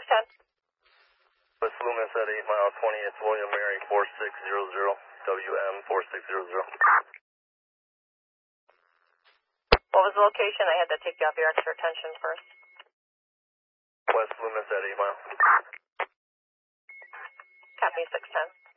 West Loomis at 8 mile 20, it's William Mary 4600, WM 4600. What was the location? I had to take you off your extra attention first. West Loomis at 8 mile. Copy 610.